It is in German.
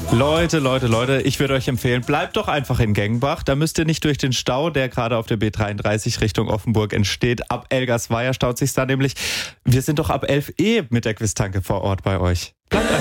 Leute, ich würde euch empfehlen, bleibt doch einfach in Gengbach. Da müsst ihr nicht durch den Stau, der gerade auf der B33 Richtung Offenburg entsteht. Ab Elgersweier staut sich's da nämlich. Wir sind doch ab 11 mit der Quiztanke vor Ort bei euch. Bleibt